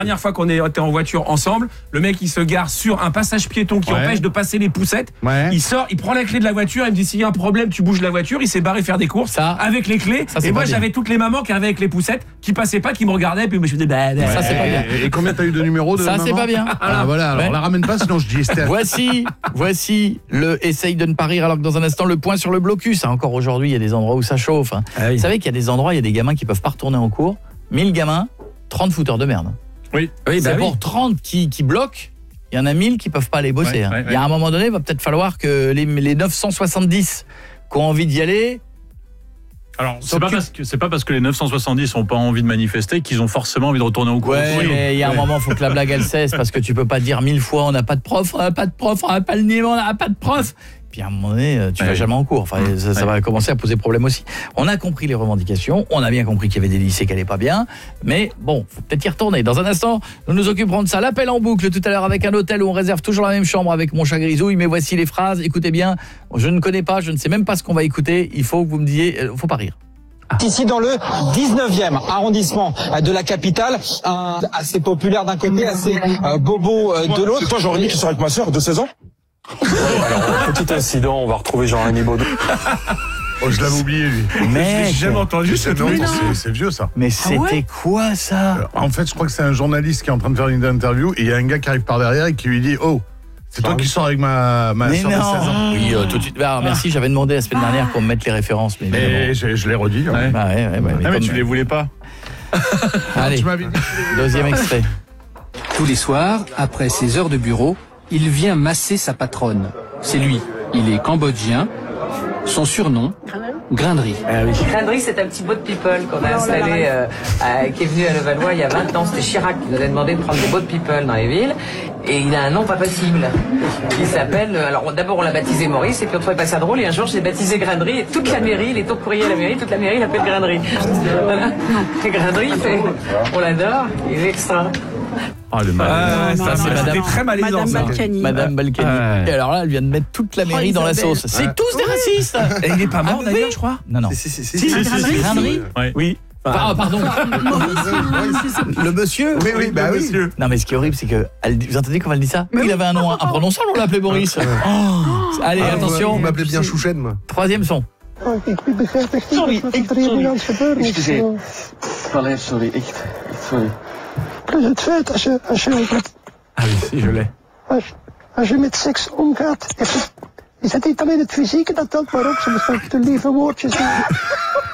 Dernière fois qu'on était en voiture ensemble, le mec il se gare sur un passage piéton qui empêche de passer les poussettes. Il sort, il prend la clé de la voiture, il me dit s'il y a un problème, tu bouges la voiture. Il s'est barré faire des courses avec les clés. Et moi j'avais toutes les mamans qui arrivaient avec les poussettes, qui passaient pas, qui me regardaient, puis je me suis dit ça c'est pas bien. Et combien t'as eu de numéros de Ça maman? c'est pas bien. Voilà, alors la ramène pas sinon je dis Esther. Voici le essaye de ne pas rire alors que dans un instant le point sur le blocus. Encore aujourd'hui il y a des endroits où ça chauffe. Vous savez qu'il y a des endroits, il y a des gamins qui peuvent pas retourner en cours. 1000 gamins, 30 fouteurs de merde. C'est pour 30 qui bloquent, il y en a 1000 qui peuvent pas aller bosser. Il y a un moment donné, il va peut-être falloir que les 970 qui ont envie d'y aller. Alors, c'est pas parce que les 970 n'ont pas envie de manifester qu'ils ont forcément envie de retourner au cours. Mais il y a un moment, il faut que la blague elle cesse, parce que tu peux pas dire 1000 fois on n'a pas de prof, on n'a pas de prof, on n'a pas le niveau, on n'a pas de prof. Puis à un moment donné, tu vas jamais en cours. Enfin, ça va commencer à poser problème aussi. On a compris les revendications, on a bien compris qu'il y avait des lycées qui n'allaient pas bien, mais bon, faut peut-être y retourner. Dans un instant, nous nous occuperons de ça. L'appel en boucle tout à l'heure avec un hôtel où on réserve toujours la même chambre avec mon chat grisouille, mais voici les phrases. Écoutez bien, je ne connais pas, je ne sais même pas ce qu'on va écouter. Il faut que vous me disiez, faut pas rire. Ici dans le 19e arrondissement de la capitale, assez populaire d'un côté, assez bobo de l'autre. C'est toi Jean-Rémy qui sort avec ma sœur de 16 ans? Alors, petit incident, on va retrouver Jean-Rémy Baudou. Oh, je l'avais oublié lui. Mais j'ai jamais entendu ce truc. C'est vieux ça. Mais c'était quoi ça? En fait, je crois que c'est un journaliste qui est en train de faire une interview et il y a un gars qui arrive par derrière et qui lui dit "Oh, c'est toi qui sors avec ma soeur de 16 ans." Oui, tout de suite. Alors, merci, j'avais demandé la semaine dernière qu'on me mette les références. Mais je l'ai redit. Mais tu les voulais pas. Allez, deuxième extrait. Tous les soirs, après ses heures de bureau, il vient masser sa patronne. C'est lui. Il est cambodgien. Son surnom, Grindry. Grindry, c'est un petit boat people qu'on a installé, qui est venu à Levallois il y a 20 ans. C'était Chirac qui nous avait demandé de prendre des boat people dans les villes. Et il a un nom pas possible. Il s'appelle, alors d'abord on l'a baptisé Maurice, et puis on trouvait pas ça drôle, et un jour j'ai baptisé Grindry, et toute la mairie, il est au courrier à la mairie, toute la mairie l'appelle Grindry. Voilà. Et Grindry, on l'adore, il est extra. Ça c'est Madame très malaisant. Madame Balkany. Et alors là, elle vient de mettre toute la mairie dans la sauce. C'est tous des racistes. Et il est pas mort d'ailleurs, je crois. Non. Si, Grindry. Oui. Pardon. Le monsieur. Oui. Non mais ce qui est horrible, c'est que vous entendez comment elle dit ça? Il avait un nom imprononçable, on l'appelait Boris. Allez, attention. Il m'appelait bien Chouchen, moi. Troisième son. Sorry. Plus het feit, als je l'ai. Als je met seks omgaat, is het niet alleen het fysieke dat telt, maar ook soms de lieve woordjes.